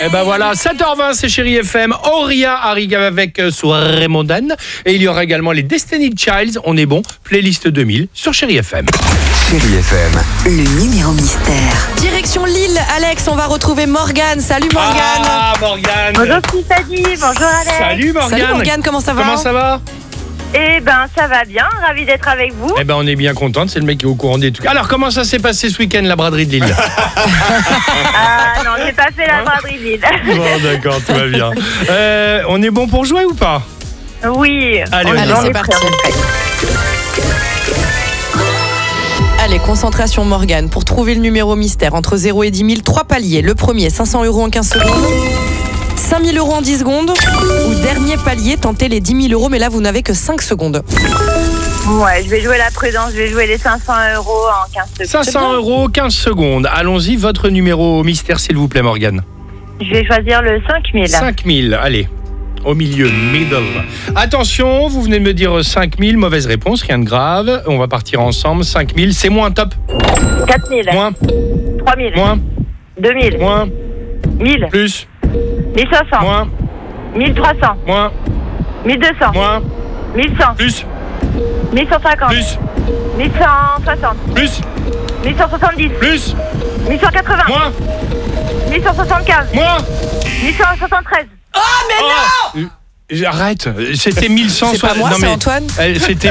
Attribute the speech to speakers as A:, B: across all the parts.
A: Et ben voilà, 7h20, c'est Chérie FM. Auria arrive avec Soirée mondaine. Et il y aura également les Destiny Childs. On est bon, playlist 2000 sur Chérie FM.
B: Chérie FM.
C: Le numéro mystère.
D: Direction Lille, Alex, on va retrouver Morgane. Salut Morgane.
A: Ah, Morgane.
E: Bonjour Tiffany, bonjour Alex.
A: Salut Morgane.
D: Salut Morgane, comment ça va?
A: Comment ça va?
E: Eh ben ça va bien, ravi d'être avec vous.
A: Eh ben on est bien contente, c'est le mec qui est au courant des trucs. Alors comment ça s'est passé ce week-end, la braderie de Lille?
E: Ah non, j'ai pas fait la braderie de Lille.
A: Bon d'accord, tout va bien. On est bon pour jouer ou pas?
E: Oui.
A: Allez,
D: Allez,
A: on
D: c'est parti. Allez, concentration Morgane. Pour trouver le numéro mystère, entre 0 et 10 000, 3 paliers. Le premier, 500 € en 15 secondes. 5 000 € en 10 secondes. Ou dernier palier, tentez les 10 000 €, mais là, vous n'avez que 5 secondes.
E: Ouais, je vais jouer la prudence, je vais jouer les 500 € en 15 secondes.
A: 500 €, 15 secondes. Allons-y, votre numéro mystère, s'il vous plaît, Morgane.
E: Je vais choisir le 5000.
A: 5000, allez. Au milieu, middle. Attention, vous venez de me dire 5000, mauvaise réponse, rien de grave. On va partir ensemble. 5000, c'est moins top.
E: 4000.
A: Moins,
E: 3000.
A: moins,
E: 2000.
A: moins,
E: 1000.
A: plus,
E: 1500.
A: moins,
E: 1300.
A: moins,
E: 1200.
A: moins,
E: 1100.
A: plus,
E: 1150.
A: plus,
E: 1160.
A: plus,
E: 1170.
A: plus,
E: 1180.
A: moins,
E: 1175.
A: moins.
E: 1173.
A: Arrête, c'était 1100.
D: C'est pas moi, c'est Antoine.
A: C'était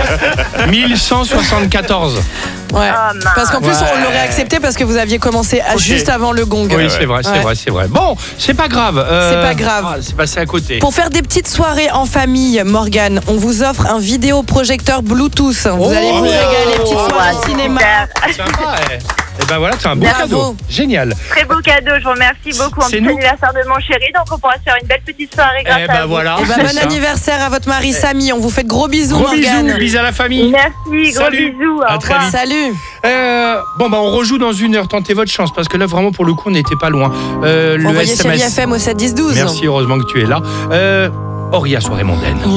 A: 1174.
D: Ouais.
E: Oh, mince.
D: Parce qu'en plus,
A: Ouais.
D: on l'aurait accepté parce que vous aviez commencé juste avant le gong.
A: Oui, c'est vrai, c'est
D: Ouais.
A: vrai, c'est vrai. Bon, c'est pas grave.
D: C'est pas grave.
A: C'est passé à côté.
D: Pour faire des petites soirées en famille, Morgane, on vous offre un vidéoprojecteur Bluetooth. Vous allez vous régaler, petites soirées
E: Ouais,
D: cinéma.
E: super.
A: Sympa, Et ben voilà, c'est un beau
D: Bravo.
A: cadeau. Génial.
E: Très beau cadeau, je vous remercie beaucoup. En
A: C'est
E: plus
A: nous.
E: anniversaire de mon chéri, donc on pourra se faire une belle petite soirée grâce
A: Eh
E: à
A: ben
E: vous.
A: voilà.
D: Et ben,
A: c'est
D: bon
A: ça.
D: anniversaire à votre mari Samy. On vous fait de gros bisous,
A: Gros
D: Morgane.
A: bisous, bisous à la famille.
E: Merci, gros
A: Salut.
E: bisous.
A: À
E: Au
A: très
E: revoir.
A: vite.
D: Salut.
A: Bon bah on rejoue dans 1 heure. Tentez votre chance parce que là vraiment pour le coup on n'était pas loin. Le
D: Envoyez
A: SMS.
D: Chérie FM au 7 10 12.
A: Merci, heureusement que tu es là. Auria, soirée mondaine.